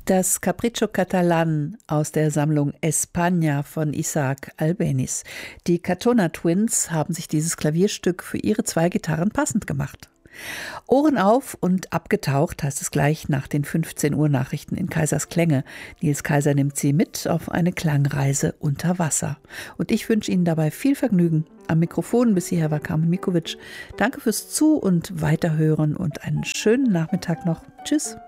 Das Capriccio Catalan aus der Sammlung España von Isaac Albéniz. Die Catona Twins haben sich dieses Klavierstück für ihre zwei Gitarren passend gemacht. Ohren auf und abgetaucht heißt es gleich nach den 15 Uhr Nachrichten in Kaisers Klänge. Nils Kaiser nimmt Sie mit auf eine Klangreise unter Wasser. Und ich wünsche Ihnen dabei viel Vergnügen. Am Mikrofon bis hierher war Carmen Mikovic. Danke fürs Zu- und Weiterhören und einen schönen Nachmittag noch. Tschüss.